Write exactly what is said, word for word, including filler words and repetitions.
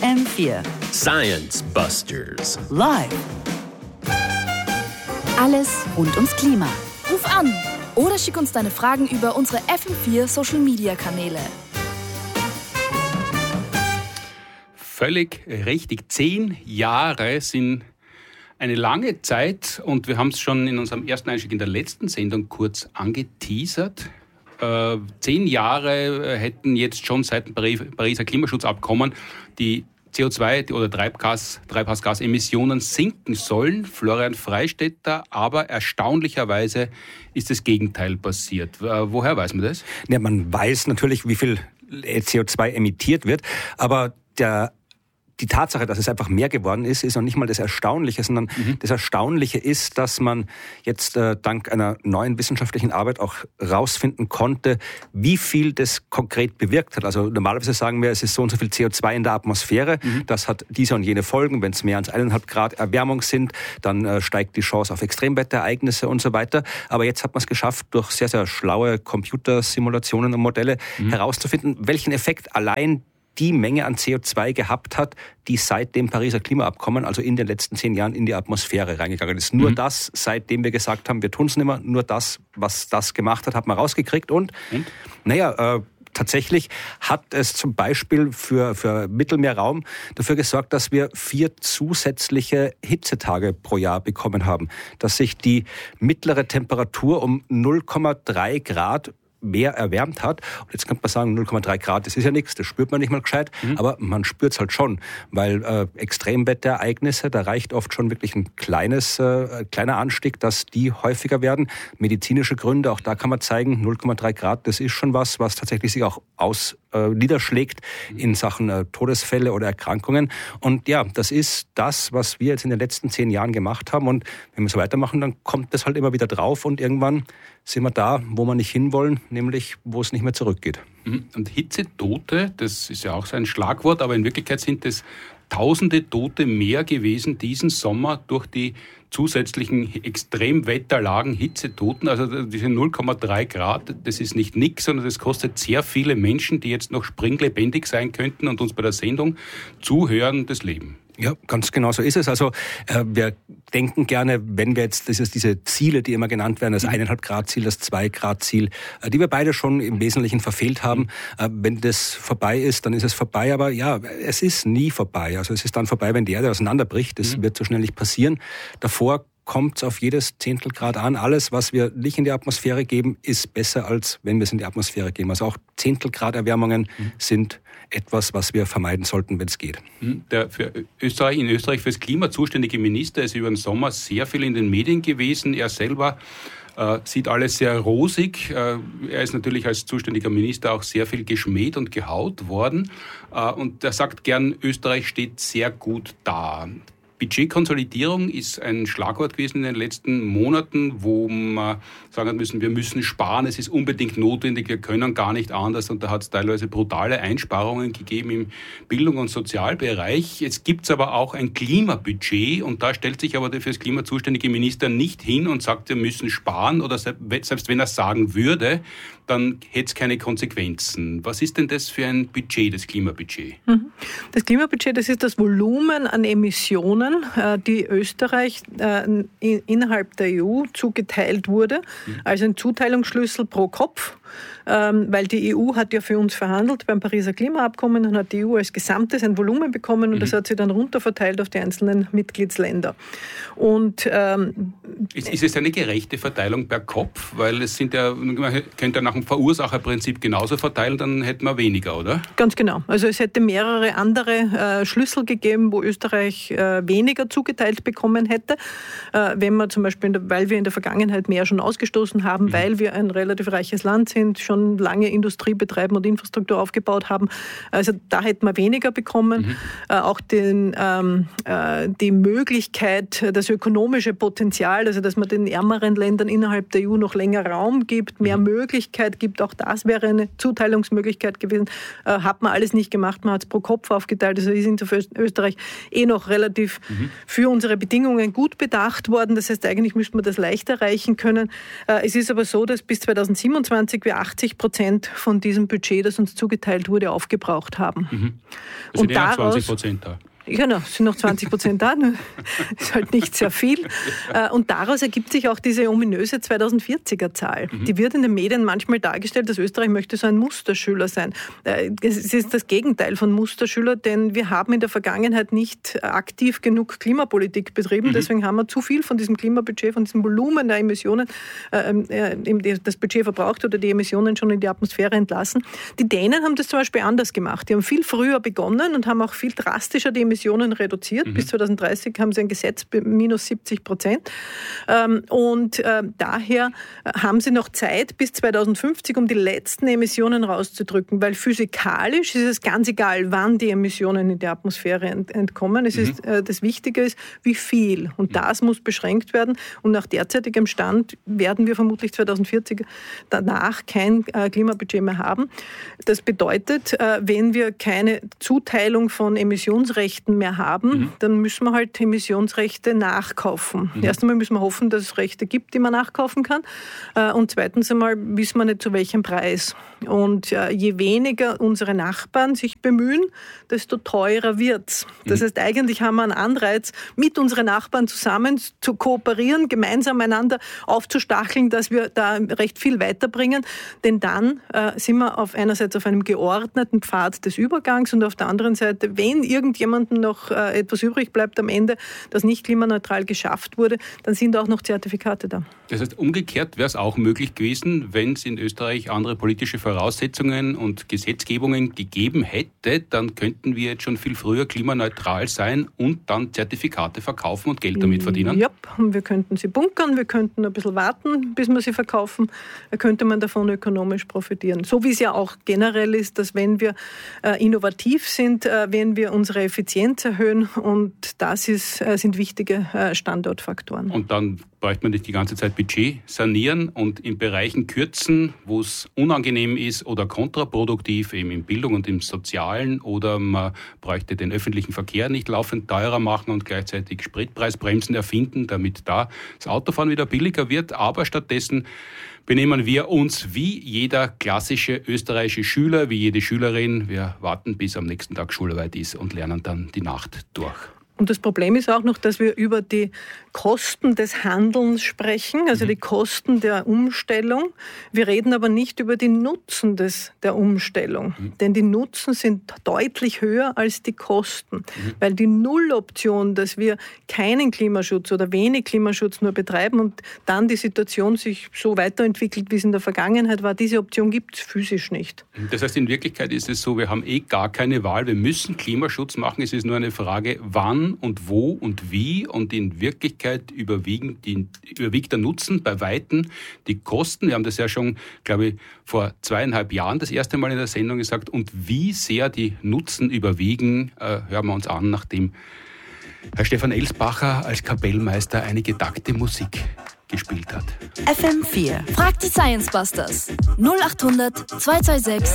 M vier. Science Busters. Live. Alles rund ums Klima. Ruf an oder schick uns deine Fragen über unsere F M vier Social Media Kanäle. Völlig richtig. Zehn Jahre sind eine lange Zeit und wir haben es schon in unserem ersten Einstieg in der letzten Sendung kurz angeteasert. Äh, zehn Jahre hätten jetzt schon seit dem Pariser Klimaschutzabkommen die C O zwei oder Treibgas, Treibhausgasemissionen sinken sollen. Florian Freistetter, aber erstaunlicherweise ist das Gegenteil passiert. Äh, woher weiß man das? Ja, man weiß natürlich, wie viel C O zwei emittiert wird, aber der Die Tatsache, dass es einfach mehr geworden ist, ist noch nicht mal das Erstaunliche, sondern mhm. das Erstaunliche ist, dass man jetzt äh, dank einer neuen wissenschaftlichen Arbeit auch rausfinden konnte, wie viel das konkret bewirkt hat. Also normalerweise sagen wir, es ist so und so viel C O zwei in der Atmosphäre. Mhm. Das hat diese und jene Folgen. Wenn es mehr als eineinhalb Grad Erwärmung sind, dann äh, steigt die Chance auf Extremwetterereignisse und so weiter. Aber jetzt hat man es geschafft, durch sehr, sehr schlaue Computersimulationen und Modelle mhm. herauszufinden, welchen Effekt allein die Menge an C O zwei gehabt hat, die seit dem Pariser Klimaabkommen, also in den letzten zehn Jahren, in die Atmosphäre reingegangen ist. Nur mhm. das, seitdem wir gesagt haben, wir tun es nicht mehr, nur das, was das gemacht hat, hat man rausgekriegt. Und, und? naja, äh, tatsächlich hat es zum Beispiel für, für Mittelmeerraum dafür gesorgt, dass wir vier zusätzliche Hitzetage pro Jahr bekommen haben. Dass sich die mittlere Temperatur um null Komma drei Grad mehr erwärmt hat. Und jetzt könnte man sagen, null Komma drei Grad, das ist ja nichts, das spürt man nicht mal gescheit, mhm. aber man spürt es halt schon, weil äh, Extremwetterereignisse, da reicht oft schon wirklich ein kleines, äh, kleiner Anstieg, dass die häufiger werden. Medizinische Gründe, auch da kann man zeigen, null Komma drei Grad, das ist schon was, was tatsächlich sich auch aus äh, niederschlägt in Sachen äh, Todesfälle oder Erkrankungen. Und ja, das ist das, was wir jetzt in den letzten zehn Jahren gemacht haben. Und wenn wir so weitermachen, dann kommt das halt immer wieder drauf und irgendwann sind wir da, wo wir nicht hinwollen, nämlich wo es nicht mehr zurückgeht. Und Hitzetote, das ist ja auch so ein Schlagwort, aber in Wirklichkeit sind es tausende Tote mehr gewesen diesen Sommer durch die zusätzlichen Extremwetterlagen, Hitzetoten. Also diese null Komma drei Grad, das ist nicht nix, sondern das kostet sehr viele Menschen, die jetzt noch springlebendig sein könnten und uns bei der Sendung zuhören, das Leben. Ja, ganz genau so ist es. Also äh, wir denken gerne, wenn wir jetzt das ist diese Ziele, die immer genannt werden, das eineinhalb Grad Ziel, das zwei Grad Ziel, äh, die wir beide schon im Wesentlichen verfehlt haben. Äh, wenn das vorbei ist, dann ist es vorbei. Aber ja, es ist nie vorbei. Also es ist dann vorbei, wenn die Erde auseinanderbricht. Das mhm. wird so schnell nicht passieren. Davor kommt es auf jedes Zehntelgrad an. Alles, was wir nicht in die Atmosphäre geben, ist besser, als wenn wir es in die Atmosphäre geben. Also auch Zehntelgrad Erwärmungen mhm. sind etwas, was wir vermeiden sollten, wenn es geht. Der für Österreich, in Österreich für das Klima zuständige Minister ist über den Sommer sehr viel in den Medien gewesen. Er selber äh, sieht alles sehr rosig. Äh, er ist natürlich als zuständiger Minister auch sehr viel geschmäht und gehaut worden. Äh, und er sagt gern, Österreich steht sehr gut da. Budgetkonsolidierung ist ein Schlagwort gewesen in den letzten Monaten, wo man sagen müssen, wir müssen sparen, es ist unbedingt notwendig, wir können gar nicht anders. Und da hat es teilweise brutale Einsparungen gegeben im Bildung- und Sozialbereich. Jetzt gibt es aber auch ein Klimabudget und da stellt sich aber der für das Klima zuständige Minister nicht hin und sagt, wir müssen sparen oder selbst wenn er es sagen würde, dann hätte es keine Konsequenzen. Was ist denn das für ein Budget, das Klimabudget? Das Klimabudget, das ist das Volumen an Emissionen, die Österreich innerhalb der E U zugeteilt wurde, also ein Zuteilungsschlüssel pro Kopf. Weil die E U hat ja für uns verhandelt beim Pariser Klimaabkommen und hat die E U als Gesamtes ein Volumen bekommen und mhm. das hat sie dann runterverteilt auf die einzelnen Mitgliedsländer. Und ähm, ist, ist es eine gerechte Verteilung per Kopf? Weil es sind ja, man könnte ja nach dem Verursacherprinzip genauso verteilen, dann hätten wir weniger, oder? Ganz genau. Also es hätte mehrere andere äh, Schlüssel gegeben, wo Österreich äh, weniger zugeteilt bekommen hätte, äh, wenn wir zum Beispiel, in der, weil wir in der Vergangenheit mehr schon ausgestoßen haben, mhm. weil wir ein relativ reiches Land sind, schon lange Industrie betreiben und Infrastruktur aufgebaut haben. Also da hätten wir weniger bekommen. Mhm. Äh, auch den, ähm, äh, die Möglichkeit, das ökonomische Potenzial, also dass man den ärmeren Ländern innerhalb der E U noch länger Raum gibt, mehr mhm. Möglichkeit gibt, auch das wäre eine Zuteilungsmöglichkeit gewesen. Äh, hat man alles nicht gemacht, man hat es pro Kopf aufgeteilt. Also wir sind für Österreich eh noch relativ mhm. für unsere Bedingungen gut bedacht worden. Das heißt, eigentlich müsste man das leicht erreichen können. Äh, es ist aber so, dass bis zweitausendsiebenundzwanzig wir achtzig Prozent von diesem Budget, das uns zugeteilt wurde, aufgebraucht haben. Mhm. Es sind ja zwanzig Prozent da. Genau, es sind noch zwanzig Prozent da, ist halt nicht sehr viel. Und daraus ergibt sich auch diese ominöse zweitausendvierziger Zahl. Mhm. Die wird in den Medien manchmal dargestellt, dass Österreich möchte so ein Musterschüler sein. Es ist das Gegenteil von Musterschüler, denn wir haben in der Vergangenheit nicht aktiv genug Klimapolitik betrieben. Mhm. Deswegen haben wir zu viel von diesem Klimabudget, von diesem Volumen der Emissionen, äh, das Budget verbraucht oder die Emissionen schon in die Atmosphäre entlassen. Die Dänen haben das zum Beispiel anders gemacht. Die haben viel früher begonnen und haben auch viel drastischer die Emissionen Emissionen reduziert. Mhm. Bis zweitausenddreißig haben sie ein Gesetz minus siebzig Prozent. Und daher haben sie noch Zeit bis zweitausendfünfzig, um die letzten Emissionen rauszudrücken, weil physikalisch ist es ganz egal, wann die Emissionen in die Atmosphäre entkommen. Es mhm. ist, das Wichtige ist, wie viel. Und das muss beschränkt werden. Und nach derzeitigem Stand werden wir vermutlich zweitausendvierzig danach kein Klimabudget mehr haben. Das bedeutet, wenn wir keine Zuteilung von Emissionsrechten mehr haben, mhm. dann müssen wir halt Emissionsrechte nachkaufen. Mhm. Erst einmal müssen wir hoffen, dass es Rechte gibt, die man nachkaufen kann. Und zweitens einmal wissen wir nicht, zu welchem Preis. Und je weniger unsere Nachbarn sich bemühen, desto teurer wird es. Das mhm. heißt, eigentlich haben wir einen Anreiz, mit unseren Nachbarn zusammen zu kooperieren, gemeinsam einander aufzustacheln, dass wir da recht viel weiterbringen. Denn dann äh, sind wir auf einerseits auf einem geordneten Pfad des Übergangs und auf der anderen Seite, wenn irgendjemandem noch äh, etwas übrig bleibt am Ende, das nicht klimaneutral geschafft wurde, dann sind auch noch Zertifikate da. Das heißt, umgekehrt wäre es auch möglich gewesen, wenn es in Österreich andere politische Voraussetzungen und Gesetzgebungen gegeben hätte, dann könnten wir jetzt schon viel früher klimaneutral sein und dann Zertifikate verkaufen und Geld damit verdienen? Ja, wir könnten sie bunkern, wir könnten ein bisschen warten, bis wir sie verkaufen, da könnte man davon ökonomisch profitieren. So wie es ja auch generell ist, dass wenn wir äh, innovativ sind, äh, wenn wir unsere Effizienz erhöhen und das ist, äh, sind wichtige äh, Standortfaktoren. Und dann bräuchte man nicht die ganze Zeit Budget sanieren und in Bereichen kürzen, wo es unangenehm ist oder kontraproduktiv, eben in Bildung und im Sozialen, oder man bräuchte den öffentlichen Verkehr nicht laufend teurer machen und gleichzeitig Spritpreisbremsen erfinden, damit da das Autofahren wieder billiger wird. Aber stattdessen benehmen wir uns wie jeder klassische österreichische Schüler, wie jede Schülerin. Wir warten, bis am nächsten Tag Schularbeit ist und lernen dann die Nacht durch. Und das Problem ist auch noch, dass wir über die Kosten des Handelns sprechen, also die Kosten der Umstellung. Wir reden aber nicht über die Nutzen des, der Umstellung. Mhm. Denn die Nutzen sind deutlich höher als die Kosten. Mhm. Weil die Nulloption, dass wir keinen Klimaschutz oder wenig Klimaschutz nur betreiben und dann die Situation sich so weiterentwickelt, wie es in der Vergangenheit war, diese Option gibt es physisch nicht. Das heißt, in Wirklichkeit ist es so, wir haben eh gar keine Wahl. Wir müssen Klimaschutz machen. Es ist nur eine Frage, wann und wo und wie, und in Wirklichkeit überwiegen die, überwiegt der Nutzen bei Weitem die Kosten. Wir haben das ja schon, glaube ich, vor zweieinhalb Jahren das erste Mal in der Sendung gesagt. Und wie sehr die Nutzen überwiegen, äh, hören wir uns an, nachdem Herr Stefan Elsbacher als Kapellmeister eine getakte Musik gespielt hat. F M vier. Fragt die Science Busters. null acht hundert zwei zwei sechs